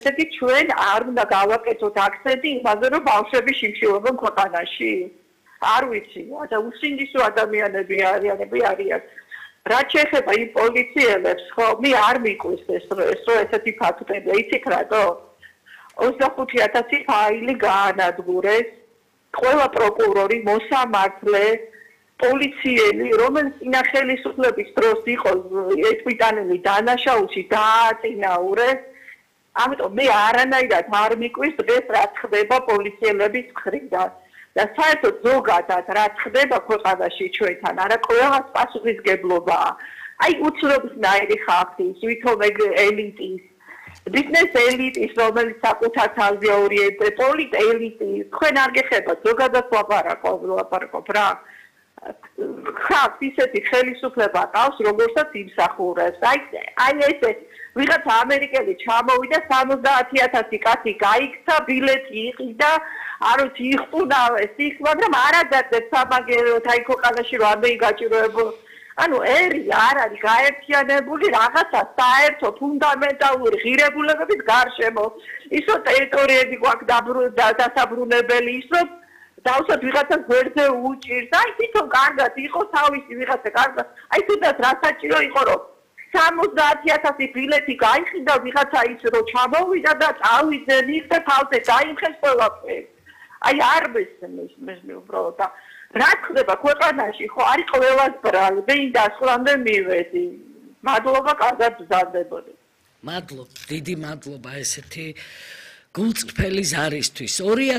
ესეთი ჩვენ არ უნდა გავაკეთოთ აქცენტი იმაზე, რომ ბავშვები შიმშილობენ ქვეყანაში. არ ვიცი, უსინდისო ადამიანები არიან. რაც შეეხება იმ პოლიციელებს, ხო, მე არ მიყვეს ეს რომ ესეთი ფაქტები, იცით რატო? 25,000 ფაილი გაანადგურეს, ყველა პროკურორი, მოსამართლე, პოლიციელი, რომელიც წინა ხელისუფლების დროს იყო ეთვიტანილი დანაშაულში დააწინაურეს. ამიტომ მე არანაირად არ მიყვის დღეს რაც ხდება პოლიციელების მხრიდან. და საერთოდ ზოგადად რაც ხდება ქვეყანაში ჩვენთან, არა ყველას პასუხისგებლობაა. აი უცნობნაირი ხალხის, ვითომ ელიტის, ბიზნეს ელიტის, რომელიც საკუთარ თავზე ორიენტირებული, პოლიტ ელიტის, თქვენ არ გეხებათ ზოგადად ლაპარაკობ რა. ხალხს ისეთი ხელისუფლება ყავს, როგორცაც იმსახურებს. აი ესე ვიღაცა ამერიკელი ჩამოვიდა 70,000 კაცი გაიქცა, ბილეთი იყიდა, არ ვიცი იხტუნავეს იქ, მაგრამ არ აგარდებს სამაგეროთ აი ქვეყანაში რომ ამე გაჭიროებო. ანუ ერი არ არის გაერთიანებული რაღაცა საერთო ფუნდამენტალური ღირებულებების გარშემო. ისო ტერიტორიები გვაქვს დასაბრუნებელი, ისო დავსად ვიღაცა გვერდზე უჭირს. აი თვითონ კარგად იყო თავისი ვიღაცა კარგად. აი თუნდაც რა საჭირო იყო რომ 70,000 ბილეთი გაიხიდა ვიღაცა ის რომ ჩამოვიდა და წავიდე მიხდა თავზე დაიმხეს ყველაფერი. აი არ მესმის უბრალოდ და რა ხდება ქვეყანაში ხო არის ყველას ბრალდე ინდასტრამდე მივედი. მადლობა კარგად ბრძანდებოდი. მადლობ, დიდი მადლობა ესეთი გულწრფელი ზარისთვის.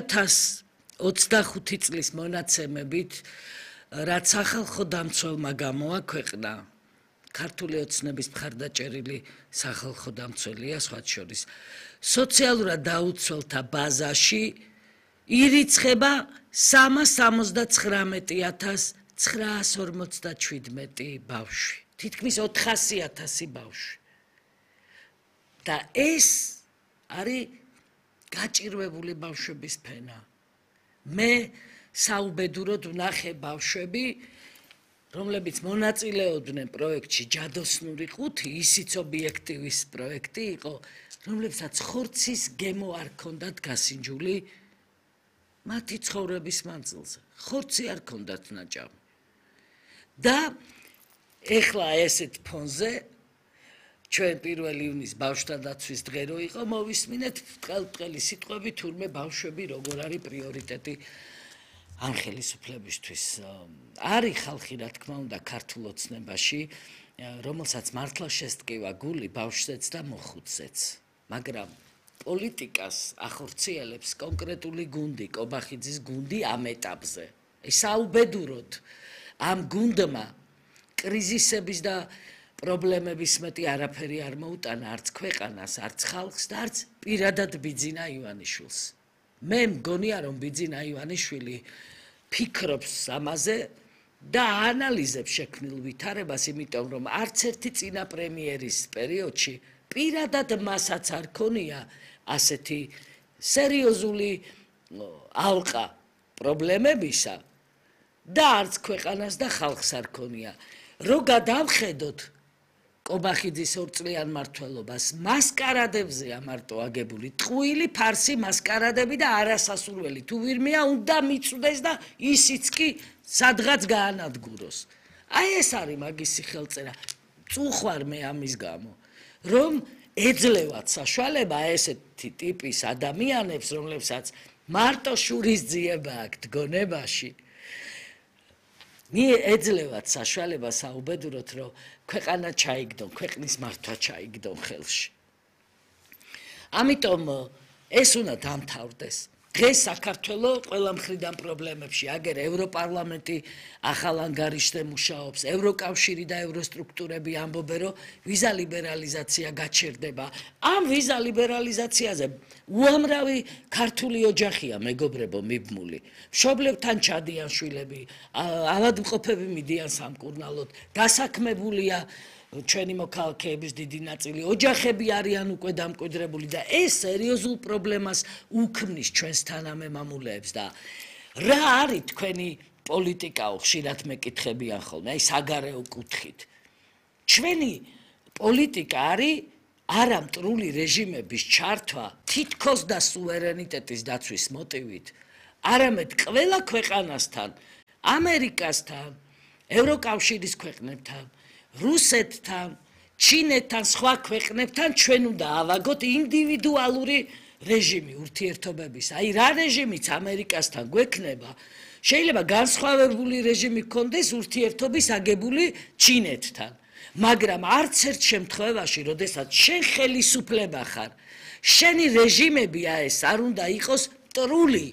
2025 წლის მონაცემებით რაც სახალხო დამცველმა გამოაქვეყნა ქართული ოცნების მხარდაჭერილი სახალხო დამცველია სხვა შორის სოციალურად დაუცველთა ბაზაში ირიცხება 379,957 ბავშვი. თითქმის 400,000 ბავშვი. და ეს არის გაჭირვებული ბავშვების ფენა. მე საუბედუროდ ვნახე ბავშვები, რომლებიც მონაწილეობდნენ პროექტში ჯადოსნური ყუთი, ისიც ობიექტივის პროექტი იყო, რომლებსაც ხორცის გემო არ ჰქონდათ გასინჯული მათი ცხოვრების მანძილზე. ხორცი არ ჰქონდათ ნაჭამი. და ეხლა ესეთ ფონზე ჩვენ 1 ივნის ბავშვთა დაცვის დღე რო იყო, მოვისმინეთ ბრტყელი სიტყვები თურმე ბავშვები როგორ არის პრიორიტეტი ამ ხელისუფლებისთვის. არის ხალხი რა თქმა უნდა ქართულ ოცნებაში, რომელსაც მართლა შესტკივა გული ბავშვზეც და მოხუცზეც. მაგრამ პოლიტიკას ახორციელებს კონკრეტული გუნდი, კობახიძის გუნდი ამ ეტაპზე. საუბედუროდ ამ გუნდმა კრიზისების და პრობლემების მეტი არაფერი არ მოუტანა არც ქვეყანას, არც ხალხს და არც პირადად ბიძინა ივანიშვილს. მე მგონია რომ ბიძინა ივანიშვილი ფიქრობს ამაზე და აანალიზებს შექმნილ ვითარებას, იმიტომ რომ არც ერთი წინა პრემიერის პერიოდში პირადად მასაც არ ქონია ასეთი სერიოზული ალყა პრობლემებისა და არც ქვეყანას და ხალხს არ ქონია. რო გადავხედოთ კობახიძის 2 წლიან მმართველობას, მასკარადებზეა მარტო აგებული, ტყუილი ფარსი მასკარადები და არასასურველი. თუ ვირმეა უნდა მიწვდეს და ისიც კი სადღაც გაანადგუროს. აი ეს არის მაგისი ხელწერა. წუხვარ მე ამის გამო, რომ ეძლევათ საშუალება ესეთი ტიპის ადამიანებს, რომლებსაც მარტო შურის ძიება აქვთ გონებაში, ეძლევათ საშუალება საუბედუროთ, რომ ქვეყანა ჩაიგდონ, ქვეყნის მართვა ჩაიგდონ ხელში. ამიტომ ეს უნდა დამთავრდეს. დღეს საქართველოს ყველა მხრიდან პრობლემებში, აგერ ევროპარლამენტი ახალ ანგარიშზე მუშაობს, ევროკავშირი და ევროსტრუქტურები ამბობენ, რომ ვიზა ლიბერალიზაცია გაჩერდება. ამ ვიზა ლიბერალიზაციაზე უამრავი ქართული ოჯახია მეგობრებო მიბმული. მშობლებთან ჩადიან შვილები, ავადმყოფები მიდიან სამკურნალოდ, დასაქმებულია ჩვენი მოქალაქეების დიდი ნაწილი, ოჯახები არიან უკვე დამკვიდრებული და ეს სერიოზულ პრობლემას უქმნის ჩვენს თანამემამულეებს და რა არის თქვენი პოლიტიკაო, ხშირად მეკითხებიან ხოლმე, აი საგარეო კუთხით. ჩვენი პოლიტიკა არის არა მტრული რეჟიმების ჩართვა თითქოს და სუვერენიტეტის დაცვის მოტივით, არამედ ყველა ქვეყანასთან, ამერიკასთან, ევროკავშირის ქვეყნებთან, რუსეთთან, ჩინეთთან, სხვა ქვეყნებთან ჩვენ უნდა ავაგოთ ინდივიდუალური რეჟიმი ურთიერთობების. აი რა რეჟიმიც ამერიკასთან გვექნება, შეიძლება განსხვავებული რეჟიმი გქონდეს ურთიერთობის აგებული ჩინეთთან. მაგრამ არც ერთ შემთხვევაში, როდესაც შენ ხელისუფლება ხარ, შენი რეჟიმები ეს არ უნდა იყოს მტრული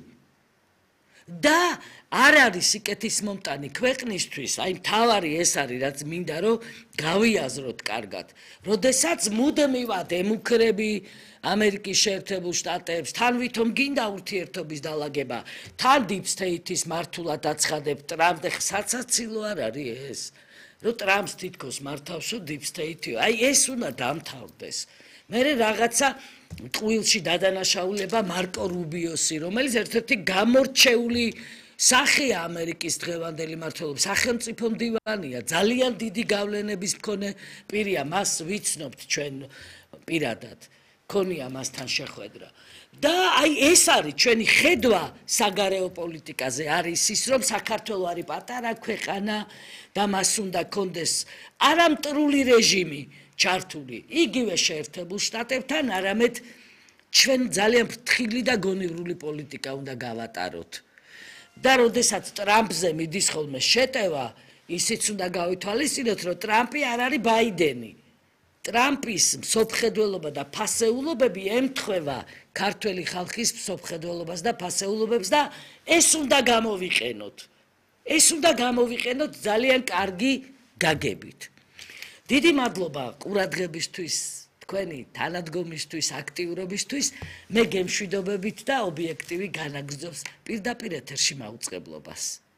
და არ არის სიკეთისმომტანი ქვეყნისთვის, აი მთავარი ეს არის, რაც მინდა რომ გავიაზროთ კარგად. როდესაც მუდმივად ემუქრები ამერიკის შეერთებულ შტატებს, თან ვითომ გინდა ურთიერთობის დალაგება, თან deep state-ის მართულად აცხადებ ტრამპს და საცაცილო არ არის ეს. რომ ტრამპს თითქოს მართავსო deep state-ი. აი ეს უნდა დამთავრდეს. მერე რაღაცა ტყუილში დადანაშაულება მარკო რუბიოსი, რომელიც ერთ-ერთი გამორჩეული სახეა ამერიკის დღევანდელი მმართველობის, სახელმწიფო მდივანია, ძალიან დიდი გავლენების მქონე პირია, მას ვიცნობთ ჩვენ პირადად. ქონია მასთან შეხვედრა. და აი ეს არის ჩვენი ხედვა საგარეო პოლიტიკაზე, არის ის რომ საქართველო არის პატარა ქვეყანა და მას უნდა კონდეს არამტრული რეჟიმი ჩართული იგივე შეერთებულ შტატებთან, არამედ ჩვენ ძალიან ფრთხილი და გონივრული პოლიტიკა უნდა გავატაროთ. და როდესაც ტრამპზე მიდის ხოლმე შეტევა, ისიც უნდა გავითვალისწინოთ, რომ ტრამპი არ არის ბაიდენი. ტრამპის მსოფლმხედველობა და ფასეულობები ემთხვევა ქართველი ხალხის მსოფლმხედველობას და ფასეულობებს და ეს უნდა გამოვიყენოთ. ეს უნდა გამოვიყენოთ ძალიან კარგი გაგებით. დიდი მადლობა ყურადღებისთვის, თქვენი თანადგომისთვის, აქტიურობისთვის. მე გემშვიდობებით და ობიექტივი განაგრძობს პირდაპირ ეთერში მაუწყებლობას.